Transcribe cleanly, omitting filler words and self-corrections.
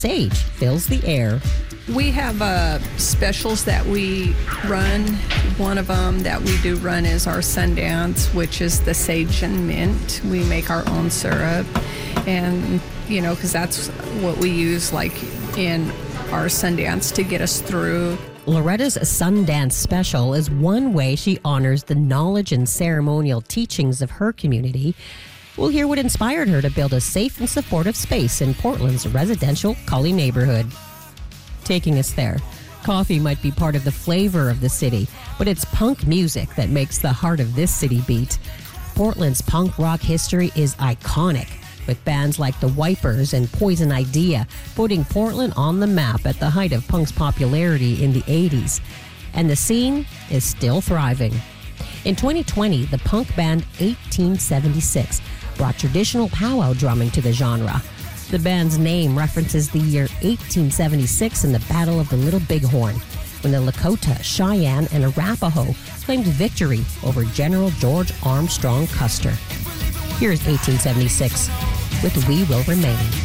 Sage fills the air. We have specials that we run. One of them that we do run is our Sundance, which is the sage and mint. We make our own syrup, and because that's what we use like in our Sundance to get us through. Loretta's Sundance Special is one way she honors the knowledge and ceremonial teachings of her community. We'll hear what inspired her to build a safe and supportive space in Portland's residential Cully neighborhood. Taking us there, coffee might be part of the flavor of the city, but it's punk music that makes the heart of this city beat. Portland's punk rock history is iconic, with bands like The Wipers and Poison Idea putting Portland on the map at the height of punk's popularity in the 80s. And the scene is still thriving. In 2020, the punk band 1876 brought traditional powwow drumming to the genre. The band's name references the year 1876 in the Battle of the Little Bighorn, when the Lakota, Cheyenne, and Arapaho claimed victory over General George Armstrong Custer. Here's 1876 with We Will Remain.